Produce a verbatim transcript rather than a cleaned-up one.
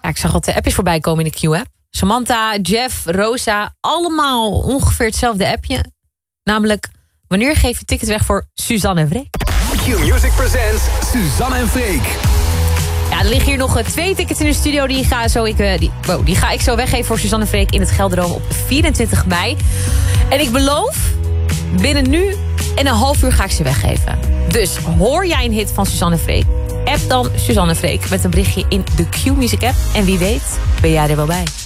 Ja, ik zag wat appjes voorbij komen in de Q-app. Samantha, Jeff, Rosa, allemaal ongeveer hetzelfde appje. Namelijk, wanneer geef je ticket weg voor Suzanne en Freek? Q-Music presents Suzanne en Freek. Ja, er liggen hier nog twee tickets in de studio. Die ga, zo ik, die, wow, die ga ik zo weggeven voor Suzanne en Freek in het Gelderdoom op vierentwintig mei. En ik beloof, binnen nu en een half uur ga ik ze weggeven. Dus hoor jij een hit van Suzanne en Freek? App dan Suzanne en Freek met een berichtje in de Q-Music app. En wie weet ben jij er wel bij.